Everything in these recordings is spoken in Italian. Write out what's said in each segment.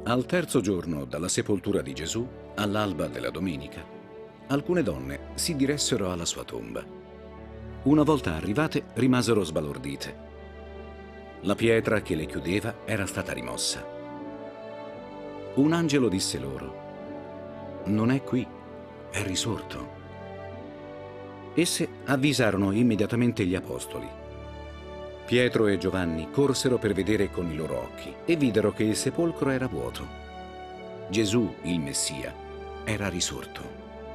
Al terzo giorno dalla sepoltura di Gesù, all'alba della domenica, alcune donne si diressero alla sua tomba. Una volta arrivate, rimasero sbalordite. La pietra che le chiudeva era stata rimossa. Un angelo disse loro: «Non è qui, è risorto». Esse avvisarono immediatamente gli apostoli. Pietro e Giovanni corsero per vedere con i loro occhi e videro che il sepolcro era vuoto. Gesù, il Messia, era risorto.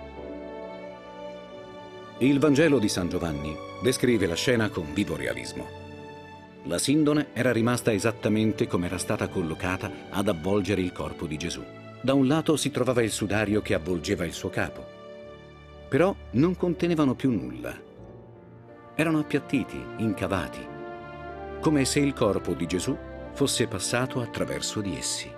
Il Vangelo di San Giovanni descrive la scena con vivo realismo. La sindone era rimasta esattamente come era stata collocata ad avvolgere il corpo di Gesù. Da un lato si trovava il sudario che avvolgeva il suo capo, però non contenevano più nulla. Erano appiattiti, incavati, come se il corpo di Gesù fosse passato attraverso di essi.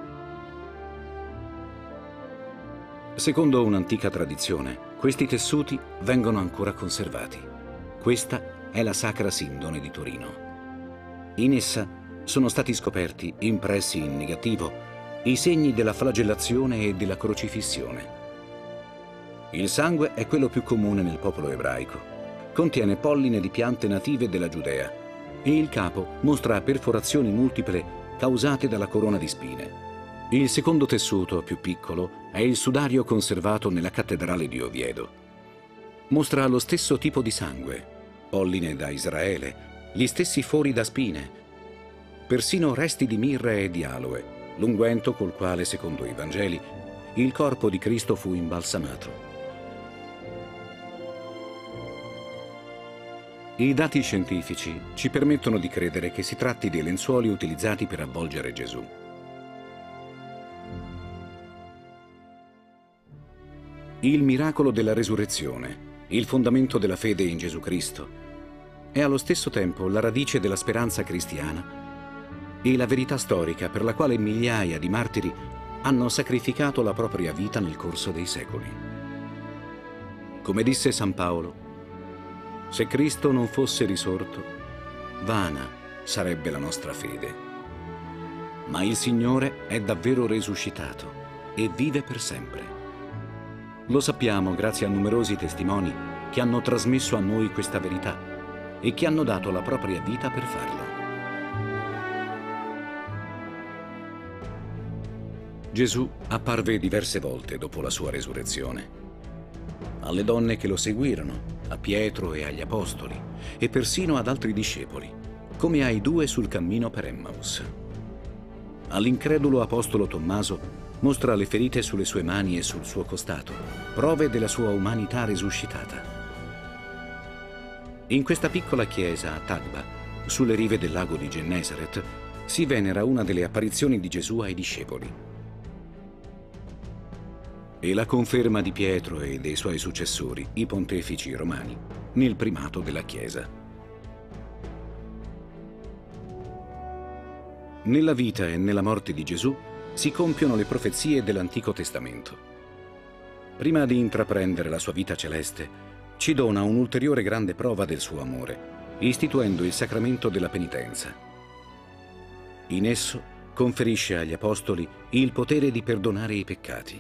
Secondo un'antica tradizione, questi tessuti vengono ancora conservati. Questa è la Sacra Sindone di Torino. In essa sono stati scoperti, impressi in negativo, i segni della flagellazione e della crocifissione. Il sangue è quello più comune nel popolo ebraico. Contiene polline di piante native della Giudea e il capo mostra perforazioni multiple causate dalla corona di spine. Il secondo tessuto, più piccolo, è il sudario conservato nella cattedrale di Oviedo. Mostra lo stesso tipo di sangue, polline da Israele, gli stessi fori da spine, persino resti di mirra e di aloe, l'unguento col quale, secondo i Vangeli, il corpo di Cristo fu imbalsamato. I dati scientifici ci permettono di credere che si tratti dei lenzuoli utilizzati per avvolgere Gesù. Il miracolo della resurrezione, il fondamento della fede in Gesù Cristo, è allo stesso tempo la radice della speranza cristiana e la verità storica per la quale migliaia di martiri hanno sacrificato la propria vita nel corso dei secoli. Come disse San Paolo, se Cristo non fosse risorto, vana sarebbe la nostra fede. Ma il Signore è davvero risuscitato e vive per sempre. Lo sappiamo grazie a numerosi testimoni che hanno trasmesso a noi questa verità e che hanno dato la propria vita per farlo. Gesù apparve diverse volte dopo la sua resurrezione. Alle donne che lo seguirono, a Pietro e agli apostoli, e persino ad altri discepoli, come ai due sul cammino per Emmaus. All'incredulo apostolo Tommaso mostra le ferite sulle sue mani e sul suo costato, prove della sua umanità risuscitata. In questa piccola chiesa a Tagba, sulle rive del lago di Gennesaret, si venera una delle apparizioni di Gesù ai discepoli. E la conferma di Pietro e dei suoi successori, i pontefici romani, nel primato della Chiesa. Nella vita e nella morte di Gesù si compiono le profezie dell'Antico Testamento. Prima di intraprendere la sua vita celeste, ci dona un'ulteriore grande prova del suo amore, istituendo il sacramento della penitenza. In esso conferisce agli apostoli il potere di perdonare i peccati.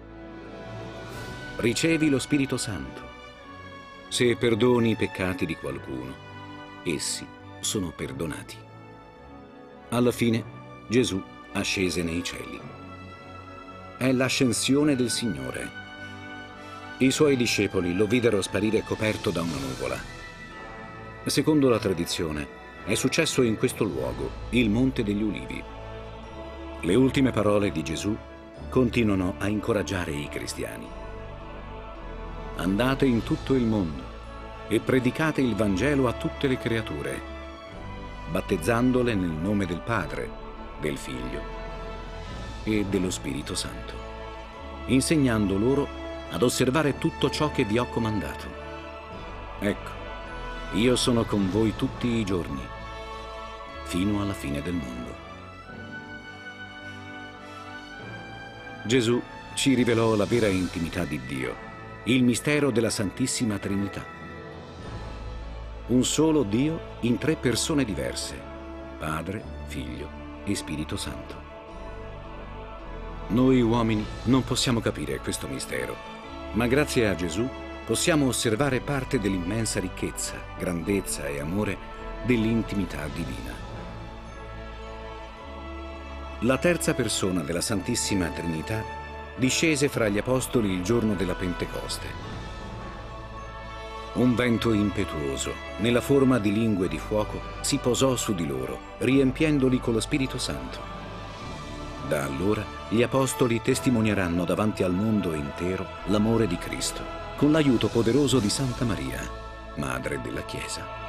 Ricevi lo Spirito Santo. Se perdoni i peccati di qualcuno, essi sono perdonati. Alla fine, Gesù ascese nei cieli. È l'ascensione del Signore. I suoi discepoli lo videro sparire coperto da una nuvola. Secondo la tradizione, è successo in questo luogo, il Monte degli Ulivi. Le ultime parole di Gesù continuano a incoraggiare i cristiani. Andate in tutto il mondo e predicate il Vangelo a tutte le creature, battezzandole nel nome del Padre, del Figlio e dello Spirito Santo, insegnando loro ad osservare tutto ciò che vi ho comandato. Ecco, io sono con voi tutti i giorni, fino alla fine del mondo. Gesù ci rivelò la vera intimità di Dio, il mistero della Santissima Trinità. Un solo Dio in tre persone diverse, Padre, Figlio e Spirito Santo. Noi uomini non possiamo capire questo mistero, ma grazie a Gesù possiamo osservare parte dell'immensa ricchezza, grandezza e amore dell'intimità divina. La terza persona della Santissima Trinità discese fra gli Apostoli il giorno della Pentecoste. Un vento impetuoso, nella forma di lingue di fuoco, si posò su di loro, riempiendoli con lo Spirito Santo. Da allora gli Apostoli testimonieranno davanti al mondo intero l'amore di Cristo, con l'aiuto poderoso di Santa Maria, Madre della Chiesa.